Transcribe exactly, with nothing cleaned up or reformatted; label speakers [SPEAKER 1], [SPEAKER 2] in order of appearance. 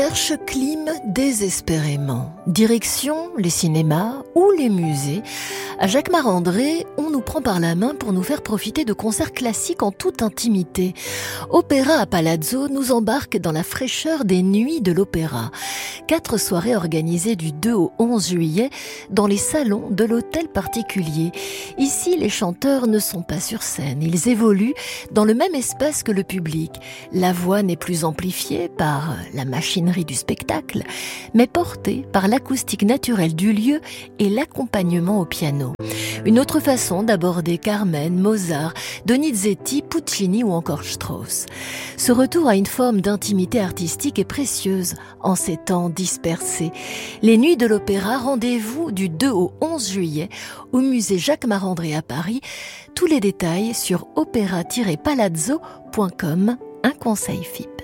[SPEAKER 1] Cherche clim désespérément. Direction les cinémas ou les musées. À Jacquemart-André, on nous prend par la main pour nous faire profiter de concerts classiques en toute intimité. Opéra à Palazzo nous embarque dans la fraîcheur des nuits de l'opéra. Quatre soirées organisées du deux au onze juillet dans les salons de l'hôtel particulier. Ici, les chanteurs ne sont pas sur scène. Ils évoluent dans le même espace que le public. La voix n'est plus amplifiée par la machinerie du spectacle, mais portée par l'acoustique naturelle du lieu et l'accompagnement au piano. Une autre façon d'aborder Carmen, Mozart, Donizetti, Puccini ou encore Strauss. Ce retour à une forme d'intimité artistique est précieuse en ces temps dispersés. Les Nuits de l'Opéra, rendez-vous du deux au onze juillet au musée Jacquemart-André à Paris. Tous les détails sur opéra tiret palazzo point com, un conseil F I P.